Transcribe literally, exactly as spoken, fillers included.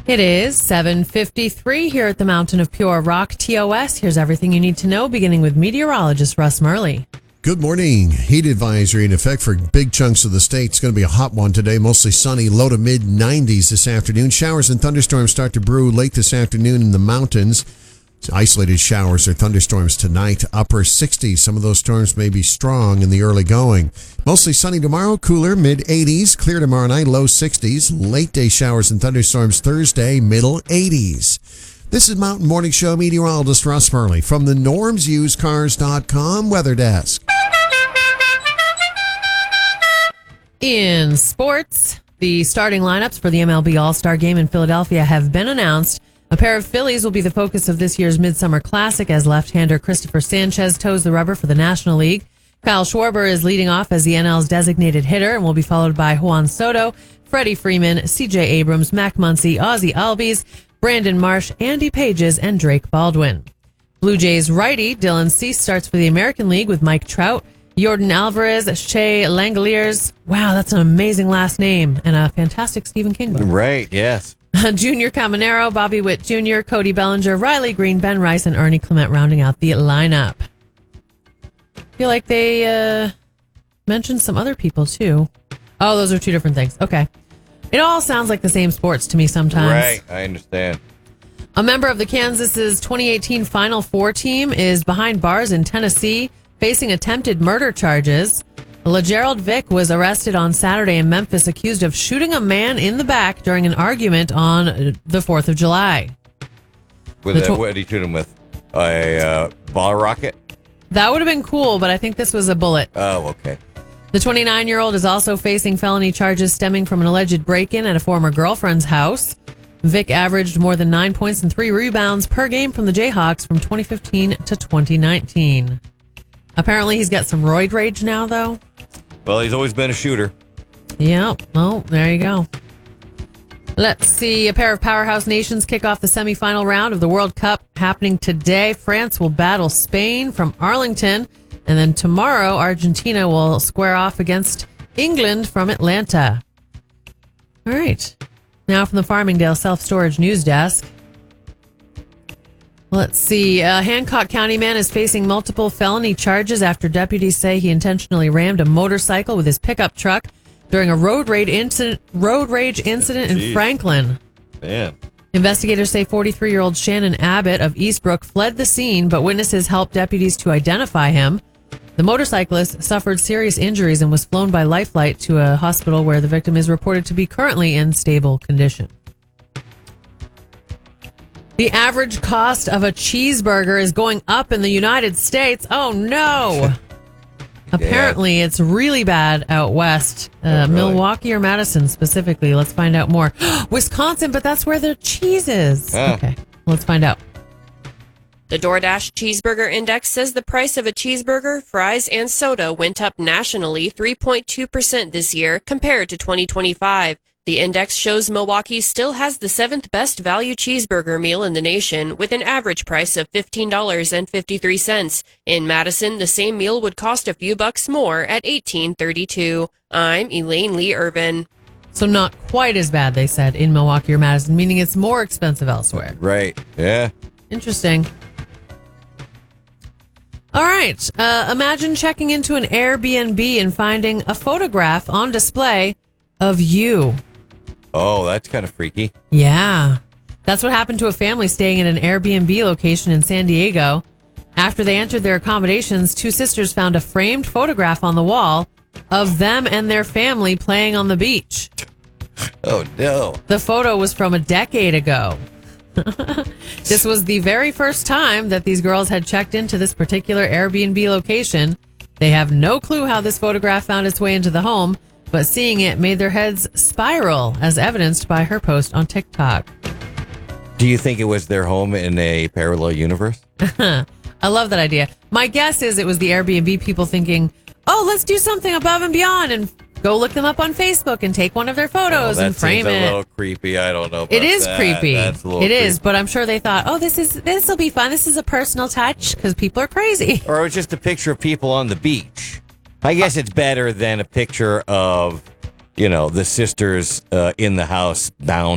It is seven fifty-three here at the Mountain of Pure Rock, T O S. Here's everything you need to know, beginning with meteorologist Russ Murley. Good morning. Heat advisory in effect for big chunks of the state. It's going to be a hot one today, mostly sunny, low to mid nineties this afternoon. Showers and thunderstorms start to brew late this afternoon in the mountains. Isolated showers or thunderstorms tonight, upper sixties. Some of those storms may be strong in the early going. Mostly sunny tomorrow, cooler, mid eighties. Clear tomorrow night, low sixties. Late day showers and thunderstorms Thursday, middle eighties. This is Mountain Morning Show meteorologist Russ Murley from the norms used cars dot com weather desk. In sports, the starting lineups for the M L B All-Star Game in Philadelphia have been announced. A pair of Phillies will be the focus of this year's Midsummer Classic as left-hander Christopher Sanchez toes the rubber for the National League. Kyle Schwarber is leading off as the N L's designated hitter and will be followed by Juan Soto, Freddie Freeman, C J Abrams, Mac Muncy, Ozzie Albies, Brandon Marsh, Andy Pages, and Drake Baldwin. Blue Jays righty Dylan Cease starts for the American League with Mike Trout, Yordan Alvarez, Shea Langeliers. Wow, that's an amazing last name and a fantastic Stephen King book. Right, yes. Junior Caminero, Bobby Witt Junior, Cody Bellinger, Riley Green, Ben Rice, and Ernie Clement rounding out the lineup. I feel like they uh, mentioned some other people, too. Oh, those are two different things. Okay. It all sounds like the same sports to me sometimes. Right, I understand. A member of the Kansas's twenty eighteen Final Four team is behind bars in Tennessee, facing attempted murder charges. LeGerald Vick was arrested on Saturday in Memphis, accused of shooting a man in the back during an argument on the fourth of July. With The a, tw- what did he shoot him with? A uh, ball rocket? That would have been cool, but I think this was a bullet. Oh, okay. The twenty-nine-year-old is also facing felony charges stemming from an alleged break-in at a former girlfriend's house. Vick averaged more than nine points and three rebounds per game from the Jayhawks from twenty fifteen to twenty nineteen. Apparently, he's got some roid rage now, though. Well, he's always been a shooter. Yeah. Oh, there you go. Let's see. A pair of powerhouse nations kick off the semifinal round of the World Cup happening today. France will battle Spain from Arlington. And then tomorrow, Argentina will square off against England from Atlanta. All right. Now from the Farmingdale Self-Storage News Desk. Let's see. A Hancock County man is facing multiple felony charges after deputies say he intentionally rammed a motorcycle with his pickup truck during a road rage incident, road rage incident Jeez. in Franklin. Man. Investigators say forty-three-year-old Shannon Abbott of Eastbrook fled the scene, but witnesses helped deputies to identify him. The motorcyclist suffered serious injuries and was flown by Lifelight to a hospital where the victim is reported to be currently in stable condition. The average cost of a cheeseburger is going up in the United States. Oh, no. Apparently, it's really bad out west. Uh, Oh, really? Milwaukee or Madison specifically. Let's find out more. Wisconsin, but that's where the cheese is. Huh. Okay, let's find out. The DoorDash Cheeseburger Index says the price of a cheeseburger, fries, and soda went up nationally three point two percent this year compared to twenty twenty-five. The index shows Milwaukee still has the seventh best value cheeseburger meal in the nation with an average price of fifteen dollars and fifty-three cents. In Madison, the same meal would cost a few bucks more at eighteen thirty-two. I'm Elaine Lee Irvin. So not quite as bad, they said, in Milwaukee or Madison, meaning it's more expensive elsewhere. Right. Yeah. Interesting. All right. Uh, imagine checking into an Airbnb and finding a photograph on display of you. Oh, that's kind of freaky. Yeah. That's what happened to a family staying at an Airbnb location in San Diego. After they entered their accommodations, two sisters found a framed photograph on the wall of them and their family playing on the beach. Oh, no. The photo was from a decade ago. This was the very first time that these girls had checked into this particular Airbnb location. They have no clue how this photograph found its way into the home, but seeing it made their heads spiral, as evidenced by her post on TikTok. Do you think it was their home in a parallel universe? I love that idea. My guess is it was the Airbnb people thinking, oh, let's do something above and beyond and go look them up on Facebook and take one of their photos oh, that and frame seems it. a little creepy. I don't know about It is that. creepy. That's a little It creepy. is, but I'm sure they thought, oh, this is this will be fun. This is a personal touch because people are crazy. Or it was just a picture of people on the beach. I guess it's better than a picture of, you know, the sisters uh, in the house bound